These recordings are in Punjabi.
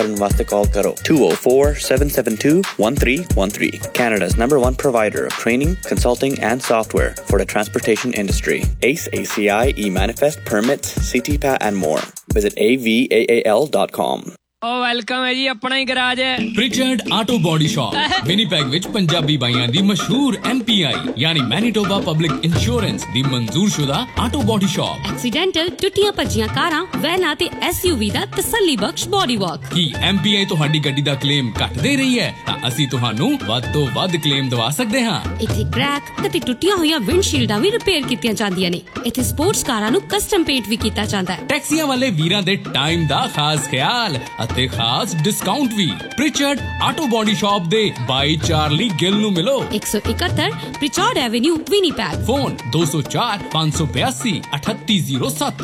वास्ते कॉल करो 204-772-1313. Canada's #1 provider of training, consulting and software for the transportation industry. ACE, ACI, E-Manifest, permits, CTPA and more. Visit avaal.com. Welcome ਹੈ ਜੀ ਆਪਣਾ ਹੀ ਗਰਾਜ ਹੈ ਪ੍ਰਿਚਰਡ ਆਟੋ ਬੋਡੀ ਸ਼ਾਪ ਵਿਨੀਪੈਗ ਵਿੱਚ ਪੰਜਾਬੀ ਬਾਈਆਂ ਦੀ ਮਸ਼ਹੂਰ MPI ਯਾਨੀ ਮੈਨੀਟੋਬਾ ਪਬਲਿਕ ਇੰਸ਼ੋਰੈਂਸ ਦੀ ਮਨਜ਼ੂਰਸ਼ੁਦਾ ਆਟੋ ਬੋਡੀ ਸ਼ਾਪ ਐਕਸੀਡੈਂਟਲ ਟੁੱਟੀਆਂ ਭੱਜੀਆਂ ਕਾਰਾਂ ਵੈਨਾਂ ਤੇ SUV ਦਾ ਤਸੱਲੀ ਬਖਸ਼ ਬੋਡੀ ਵਾਕ ਕੀ MPI ਤੁਹਾਡੀ ਗੱਡੀ ਦਾ ਕਲੇਮ ਘੱਟ ਦੇ ਰਹੀ ਹੈ ਤਾਂ ਅਸੀਂ ਤੁਹਾਨੂੰ ਵੱਧ ਤੋਂ ਵੱਧ ਕਲੇਮ ਦਵਾ ਸਕਦੇ ਹਾਂ ਇੱਥੇ ਕ੍ਰੈਕ ਅਤੇ ਟੁੱਟੀਆਂ ਹੋਈਆਂ ਵਿੰਡਸ਼ੀਲਡਾਂ ਵੀ ਰਿਪੇਅਰ ਕੀਤੀਆਂ ਜਾਂਦੀਆਂ ਨੇ ਇੱਥੇ ਸਪੋਰਟਸ ਕਾਰਾਂ ਨੂੰ ਕਸਟਮ ਪੇਂਟ ਵੀ ਕੀਤਾ ਜਾਂਦਾ ਹੈ ਟੈਕਸੀਆਂ ਵਾਲੇ ਵੀਰਾਂ ਦੇ ਟਾਈਮ ਦਾ ਖਾਸ ਖਿਆਲ ਤੇ ਖਾਸ ਡਿਸਕਾਊਂਟ ਵੀ ਪ੍ਰਿਚਰਡ ਆਟੋ ਬੋਡੀ ਸ਼ਾਪ ਦੇ ਬਾਈ ਚਾਰਲੀ ਗਿੱਲ ਨੂੰ ਮਿਲੋ 171 ਪ੍ਰਿਚਰਡ avenue Winnipeg phone 204582 3807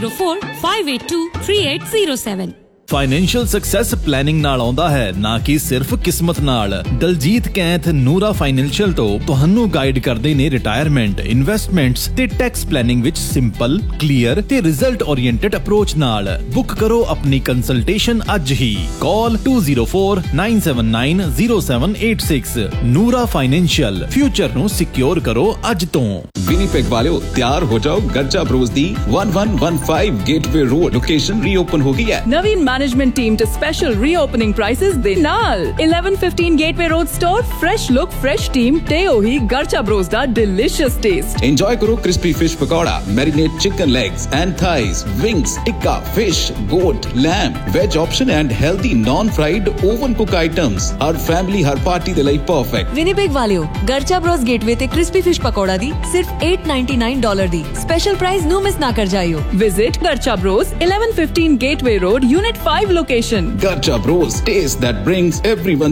2045823807 financial success planning ਨਾਲ ਆਉਂਦਾ ਹੈ ਨਾ ਕਿ ਸਿਰਫ ਕਿਸਮਤ ਨਾਲ ਦਲਜੀਤ ਕੈਂਥ ਨੂਰਾ ਫਾਈਨੈਂਸ਼ੀਅਲ ਤੋਂ ਤੁਹਾਨੂੰ ਗਾਈਡ ਕਰਦੇ ਨੇ ਰਿਟਾਇਰਮੈਂਟ ਇਨਵੈਸਟਮੈਂਟਸ ਤੇ ਟੈਕਸ ਪਲੈਨਿੰਗ ਵਿੱਚ ਸਿੰਪਲ ਕਲੀਅਰ ਤੇ ਰਿਜ਼ਲਟ ਓਰੀਐਂਟਡ ਅਪਰੋਚ ਨਾਲ ਬੁੱਕ ਕਰੋ ਆਪਣੀ ਕੰਸਲਟੇਸ਼ਨ ਅੱਜ ਹੀ ਕਾਲ 2049790786 ਨੂਰਾ ਫਾਈਨੈਂਸ਼ੀਅਲ ਫਿਊਚਰ ਨੂੰ ਸਿਕਿਉਰ ਕਰੋ ਅੱਜ ਤੋਂ ਵਿਨੀਪੈਗ ਵਾਲਿਓ ਤਿਆਰ ਹੋ ਜਾਓ ਗਰਜਾ ਬਰੋਜ਼ ਦੀ 1115 ਗੇਟਵੇ ਰੋਡ ਲੋਕੇਸ਼ਨ ਰੀਓਪਨ ਹੋ ਗਈ ਹੈ ਨਵੀਨ management team to special reopening prices de naal 1115 Gateway Road store fresh look fresh team te ohi Garcha Bros da delicious taste enjoy karo crispy fish pakoda marinate chicken legs and thighs wings tikka fish goat lamb veg option and healthy non fried oven cook items har family har party de lai perfect Winnipeg वालियो Garcha Bros Gateway te crispy fish pakoda di सिर्फ $8.99 ਦੀ special price ਨੂੰ ਮਿਸ ਨਾ ਕਰ ਜਾਇਓ visit Garcha Bros 1115 Gateway Road Unit 5 location. Garcha Bros, taste that brings everyone